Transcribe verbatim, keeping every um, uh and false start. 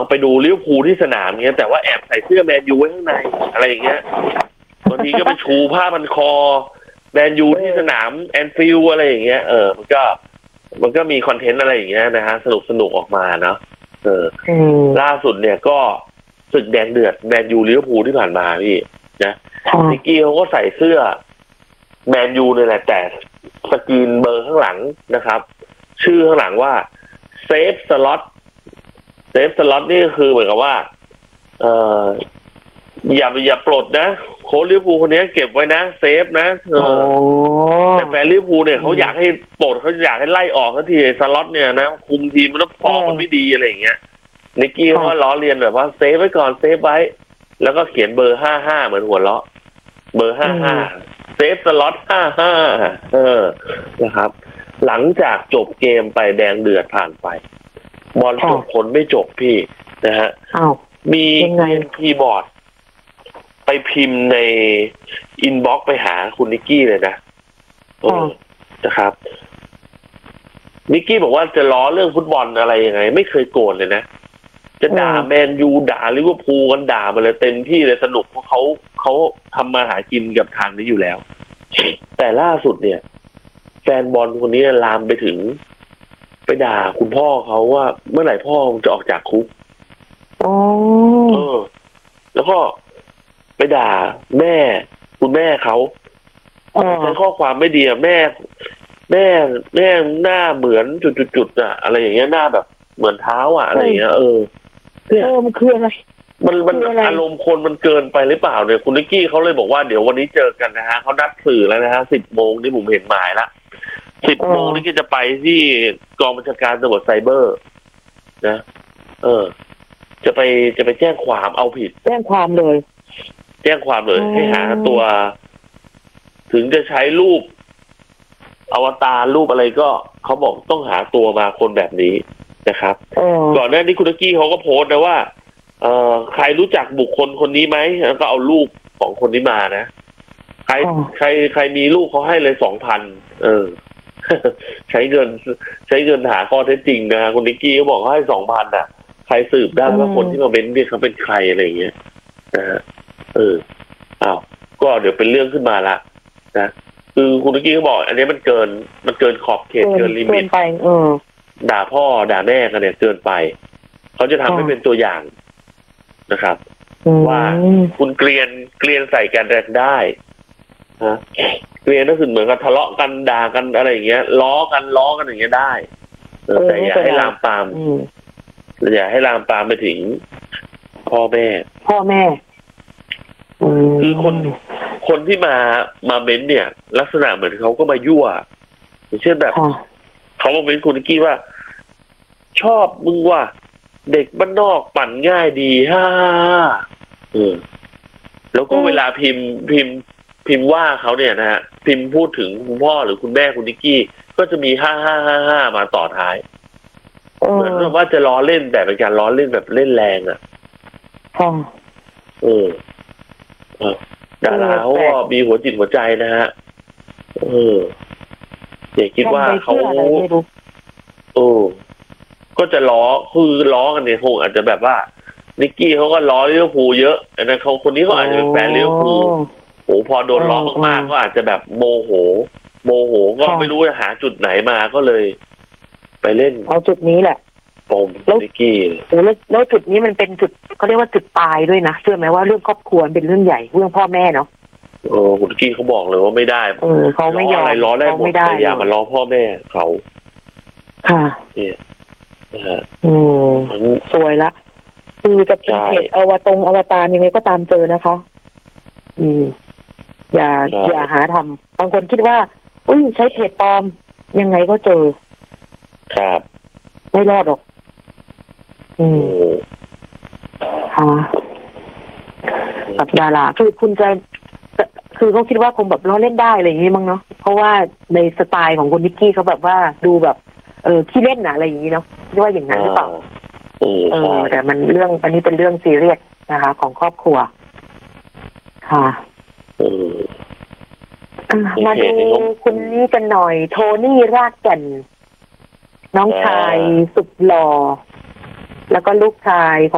ไปดูลิเวอร์พูลที่สนามเงี้ยแต่ว่าแอบใส่เสื้อแมนยูไว้ข้างในอะไรอย่างเงี้ยบางทีก็ไปชูผ้าพันคอแมนยูที่สนามแอนฟิลด์อะไรอย่างเงี้ยเออมันก็มันก็มีคอนเทนต์อะไรอย่างเงี้ยนะฮะสนุกสนุกออกมาเนาะเออล่าสุดเนี่ยก็ศึกแดงเดือดแมนยูลิเวอร์พูลที่ผ่านมาพี่นะนิกกี้เขาก็ใส่เสื้อแมนยูเลยแหละแต่สกรีนเบอร์ข้างหลังนะครับชื่อข้างหลังว่าเซฟสล็อตเซฟสล็อตนี่ก็คือเหมือนกับว่าเอ่ออย่าอย่าปลดนะโค้ชลิเวอร์พูลคนนี้เก็บไว้นะเซฟนะเออแต่แฟนลิเวอร์พูลเนี่ยเขาอยากให้ปลดเขาอยากให้ไล่ออกทันทีสล็อตเนี่ยนะคุมทีมมันต้องฟอร์มมันไม่ดีอะไรอย่างเงี้ยนิกกี้เขาก็ล้อเลียนแบบว่าเซฟไว้ก่อนเซฟไว้แล้วก็เขียนเบอร์ห้าห้าเหมือนหัวเราะเบอร์ห้าห้าเซฟสล็อตห้าห้าเออนะครับหลังจากจบเกมไปแดงเดือดผ่านไปบอลจบผลไม่จบพี่นะฮะมีคีย์บอร์ดไปพิมพ์ในอินบ็อกซ์ไปหาคุณนิกกี้เลยนะเออนะครับนิกกี้บอกว่าจะล้อเรื่องฟุตบอลอะไรยังไงไม่เคยโกรธเลยนะจะด่าแมนยูด่าลิเวอร์พูลกันด่ามาเลยเต็มที่เลยสนุกเพราะเขาเขาทำมาหากินกับทางนี้อยู่แล้วแต่ล่าสุดเนี่ยแฟนบอลคนนี้ลามไปถึงไปด่าคุณพ่อเขาว่าเมื่อไหร่พ่อจะออกจากคุกอ๋อเออแล้วก็ไปด่าแม่คุณแม่เขาใช้ข้อความไม่ดีอะแม่แม่แม่หน้าเหมือนจุดๆๆอะอะไรอย่างเงี้ยหน้าแบบเหมือนเท้าอะอะไรอย่างเงี้ยเออเออมันคืออะไรมันมันอารมณ์คนมันเกินไปหรือเปล่าเนี่ยคุณนิกกี้เขาเลยบอกว่าเดี๋ยววันนี้เจอกันนะฮะเขานัดสื่อแล้วนะฮะสิบโมงที่ผมเห็นหมายละสิบโมงนี่ก็จะไปที่กองบัญชาการตำรวจไซเบอร์นะเออจะไปจะไปแจ้งความเอาผิดแจ้งความเลยแจ้งความเลยให้หาตัวถึงจะใช้รูปอวตารรูปอะไรก็เขาบอกต้องหาตัวมาคนแบบนี้นะครับก่อนหน้านี้คุณนิกกี้เขาก็โพสต์นะว่าเอ่อใครรู้จักบุคคลคนนี้ไหมแล้วก็เอารูปของคนนี้มานะใครใครใครมีรูปเขาให้เลยสองพันเออ ใช้เงินใช้เงินหาข้อเท็จจริงนะคุณนิกกี้เขาบอกเขาให้สองพันอ่ะใครสืบได้ว่าคนที่มาเม้นเนี่ยเขาเป็นใครอะไรอย่างเงี้ยนะฮะเอออ้าวก็เดี๋ยวเป็นเรื่องขึ้นมาละนะคือคุณนิกกี้เขาบอกอันนี้มันเกินมันเกินขอบเขตเกินลิมิตไปเออด่าพ่อด่าแม่กันเนี่ยเกินไปเขาจะทำให้เป็นตัวอย่างนะครับว่าคุณเกลียนเกลียนใส่กันแรงได้นะเกลียนก็คือเหมือนกับทะเลาะกันด่ากันอะไรอย่างเงี้ยล้อกันล้อกันอย่างเงี้ยได้แต่อย่าให้ลามปามอย่าให้ลามปามไปถึงพ่อแม่พ่อแม่คือคนคนที่มามาเม้นเนี่ยลักษณะเหมือนเขาก็มายั่วอย่างเช่นแบบเขามาเม้นคุณนิกกี้ว่าชอบมึงว่าเด็กบ้านนอกปั่นง่ายดีฮ่าเออแล้วก็เวลาพิมพ์พิมพ์พิมพ์ว่าเขาเนี่ยนะฮะพิมพ์พูดถึงคุณพ่อหรือคุณแม่คุณนิกกี้ก็จะมีห้าห้าห้าห้ามาต่อท้ายเหมือนว่าจะล้อเล่นแต่เป็นการล้อเล่นแบบเล่นแรงอ่ะเออดาราเขาก็มีหัวจิตหัวใจนะฮะเอออย่าคิดว่าเขาโอ้ก็จะล้อคือล้อกันเนี่ยคงอาจจะแบบว่านิกกี้เขาก็ล้อลิเวอร์พูลเยอะอันนั้นเขาคนนี้เขาอาจจะเป็นแฟนลิเวอร์พูลโอ้พอโดนล้อมากๆก็อาจจะแบบโมโหโมโหก็ไม่รู้จะหาจุดไหนมาก็เลยไปเล่นเอาจุดนี้แหละปมนิกกี้โอ้แล้วแล้วจุดนี้มันเป็นจุดเขาเรียกว่าจุดตายด้วยนะเชื่อไหมว่าเรื่องครอบครัวเป็นเรื่องใหญ่เรื่องพ่อแม่เนาะเออคุณนิกกี้เขาบอกเลยว่าไม่ได้เออเขาไม่ยอมอะไรล้อได้หมดแต่อย่ามาล้อพ่อแม่เขาค่ะเนี่ยนะฮะอืมสวยละคือจะเป็นเพจอวตงอวตารยังไงก็ตามเจอนะคะอืมอย่าอย่าหาทำบางคนคิดว่าอุ้ยใช้เพจปลอมยังไงก็เจอครับไม่รอดหรอกอืมค่ะกับดาราคือคุณจะคือเขาคิดว่าคงแบบล้อเล่นได้อะไรอย่างนี้มั้งเนาะเพราะว่าในสไตล์ของคุณนิกกี้เขาแบบว่าดูแบบเออขี้เล่นนะอะไรอย่างนี้เนาะคิดว่าอย่างนั้นหรือเปล่าเออแต่มันเรื่องอันนี้เป็นเรื่องซีเรียสนะคะของครอบครัวค่ะมาดูคุณนี่กันหน่อยโทนี่รากแก่นน้องชายสุดหล่อแล้วก็ลูกชายของ